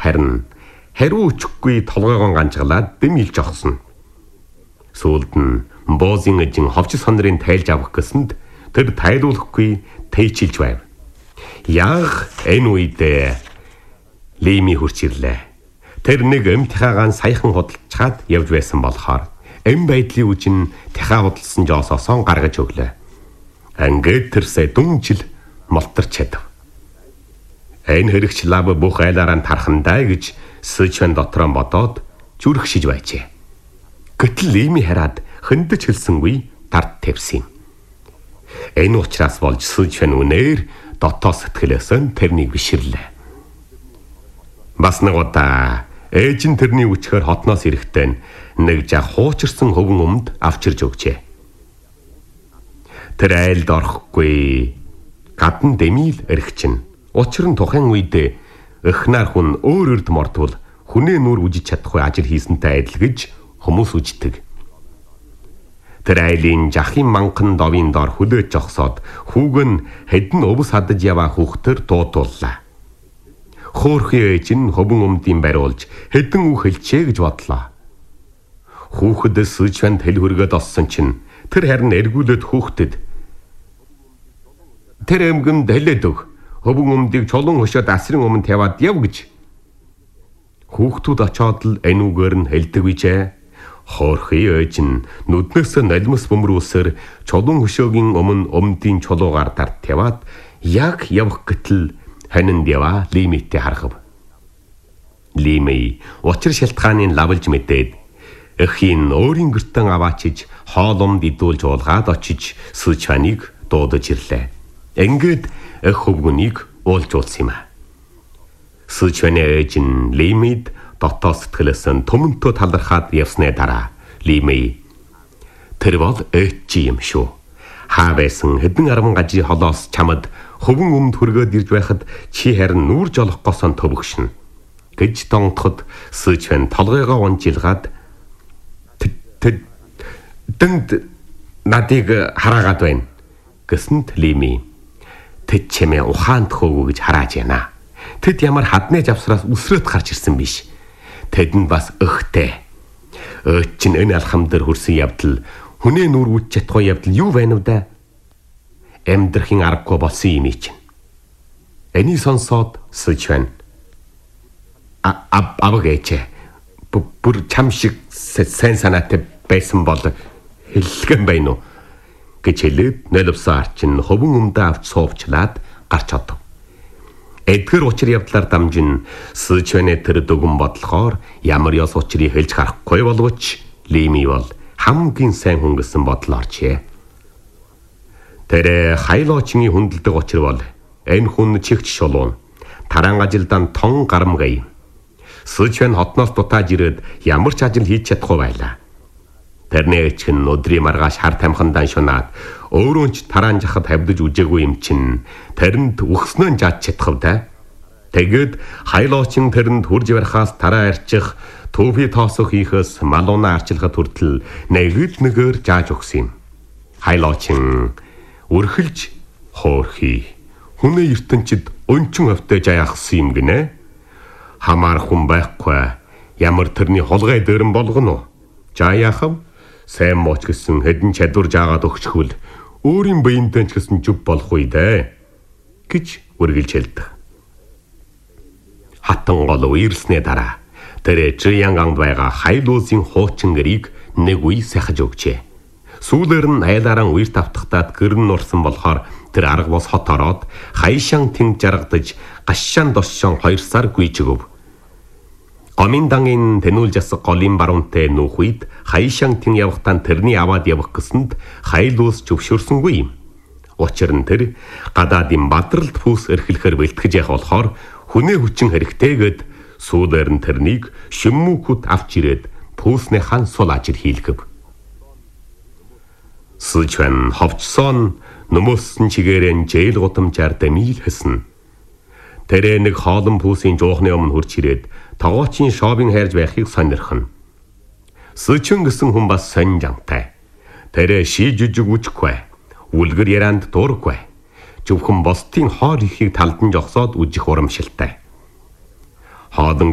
харин хариу өчөхгүй толгойгоо ганжгалаад дэм илж огсон. Сүүлд нь боозын эжин ховч сонрын тайлж авах гэсэнд тэр тайлуулахгүй тэйчилж байв. Яг энэ үед Лими хурч ирлээ. Тэр нэг эмтхаагаан саяхан худалчаад явж байсан болохоор эм байдлын үжин тэхаа худалсан жоосоосон гаргаж өглөө. Ингээд тэрсээ дүнжил молторч чадав. Энэ хэрэгч лав бүх айлаараа тархандаа гэж Сычван дотроо бодоод зүрхшиж байжээ. Гэтэл Лими хараад хөндөж хэлсэнгүй дард тавьсан юм. Энэ учраас болж Сычван үнээр дотоо сэтгэлээс нь тэрнийг биширлээ. Бас нэг удаа ээж нь тэрний үчгээр хотноос ирэхдээ нэг жах хуучирсан хөвгөн өмд авчирж өгчээ. Тэр айлд орохгүй гадна дэмил эргчин. Учир нь тухайн үед эхнэр хүн өөр өрд мордвол хүнээ нүр үжиж чадахгүй ажил хийсэнтэй адил гэж хүмүүс үждэг. Тэр айлын жахын манхан довын дор хүлээж жогсоод хүүг нь хэдэн өвс хадаж яваа хүүхдэр дуудууллаа. Хөөрхөн ээж нь хөвөн өмдийн бариулж хэдэн үг хэлчээ гэж бодлоо. Хүүхэд Сычванд хэл хөргөд оссон чинь тэр харин эргүүлээд хүүхдэд тэр эмгэмд хэлээд өг. Хөвөн өмдийг чулуун хөшөөд асрын өмнө тавиад яв гэж. Хүүхдүүд очоод л энэ үгээр нь хэлдэг bijээ. Хөөрхөн ээж нь нүднээс налмас бөмрүүсээр чулуун хөшөөгийн өмнө өмдийн чулуугаар дард тавиад яг явах гэтэл ханинд яваа Лимитэй харгав. Лими учир шалтгааныг лавлж мэдээд эхийн өөрийн гэртэн аваачиж хооломд идүүлж уулгаад очиж Сычваныг дуудаж ирлээ. Ингээд эх хөвгөнийг уулжуулсан юм а. Сычваны ээж нь Лимид дотоо сэтгэлээс нь төмөнтөө талархаад явсны дараа Лими тэр бол ээж юм шүү. Хаа байсан хэдэн 10 гажийн холоос чамд хөвөн өмд хүргээд ирж байхад чи харин нүүр жолохгоос нь төвөгшнө гэж донгоход Сычван толгойгоо унжилгаад тэнд надыг хараагаад байна гэсэнд Лими тэд чимээ ухаанд хөөгөө гэж харааж яана. Тэд ямар хадны завсраас үсрээд гарч ирсэн биш. Тэд нь бас өгтэй. Өөч чинь энэ алхам дээр хөрсөн явдал хүнээ нүр үж чадахгүй явдал юу байна вэ да? Амьдрахын аргагүй болсон юм чинь. Энийг сонсоод Сычван аваг ээчээ. Бүр чам шиг сайн санаатай байсан бол хэлгэн байна уу гэж хэлээд noloвсан арчин хөвөн өмдөө авч суувчлаад гарч одов. Эдгэр учир явдлаар дамжин Сычваны тэр дүгэн бодлохоор ямар ёс учрыг хэлж харахгүй боловч Лими бол хамгийн сайн хүн гэсэн бодол орчээ. Тэр хайлоочны хүндэлдэг учир бол энэ хүн чигч шулуун таран ажилдан тон гарамгай. Сычван хотноос дутааж ирээд ямар ч ажил хийж чадахгүй байлаа. Тэрний эчгэн өдрийн маргааш хар тамхандан шунаад өөрөө ч таран жахад хавдаж үжээгүй юм чин тэрэнд үхснөө жаад чадхав да. Тэгээд хайлоочин тэрэнд хурж барихаас тараа арчих төвхий тоосох хийхээс малууна арчилахад хүртэл нэгээр зааж өгсөн юм. Хайлоочин өрхөлж хөөрхий хүнээ ертөнцид өнчин өвтөж аяахсан юм гинэ. Хамаар хүн байхгүй ямар тэрний холгой дээрэн болгоно. Жаяахав сайн моч гэсэн хэдэн чадвар жаагаад өгчихвөл өөрийн биентэй ч гэсэн зүв болох үе дээ гэж үргэлж хэлдэг. Хатан гол үерснээ дараа тэр Жиянганг байгаа хайлуусын хуучин гэрийг нэг үе сахиж өгчээ. Сүүлээр нь айлаараа үер тавтахтаад гэрн нурсан болохоор тэр арга бос хот ороод хайшаан тэнг жаргадаж гашаан досшон 2 сар гүйж өг. Гоминдангийн тэнүүл жасаг голын баруунтай нүүх үед хайшаан тэн явахтаа тэрний аваад явах гэсэнд хайлуус зөвшөөрсөнгүй юм. Учир нь тэр гадаадын бадралд пүүс эрхлэхээр бэлтгэж явах болохоор хүнээ хүчин хэрэгтэйгээд сүүлээр нь тэрнийг шимүүкүүд авч ирээд пүүснийхэн сул ажил хийлгэв. Сычван ховчсон нөмөссөн чигээрэн жээл гутамжаар дэмил хэсэн. Тэрэ нэг хоолн пүүсийн жуухны өмнө хурж ирээд тогоочийн шообын хайрж байхыг сонирхно. Сычван гэсэн хүн бас сонь жантай. Тэрэ ший жижиг үжихгүй. Үлгэр яранд дуургүй. Зөвхөн босдын хоол ихийг талдан жогсоод үжих урамшилтай. Хоолн